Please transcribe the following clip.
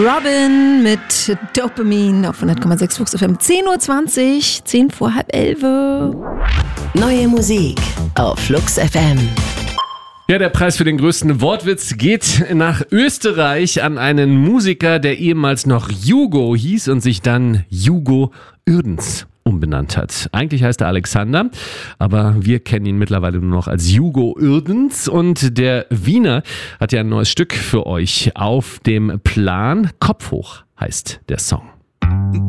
Robin mit Dopamine auf 100,6 Flux FM. 10.20 Uhr, 10 vor halb 11. Neue Musik auf Flux FM. Ja, der Preis für den größten Wortwitz geht nach Österreich an einen Musiker, der ehemals noch Jugo hieß und sich dann Jugo Uerdens umbenannt hat. Eigentlich heißt er Alexander, aber wir kennen ihn mittlerweile nur noch als Jugo Uerdens. Und der Wiener hat ja ein neues Stück für euch auf dem Plan. Kopf hoch heißt der Song.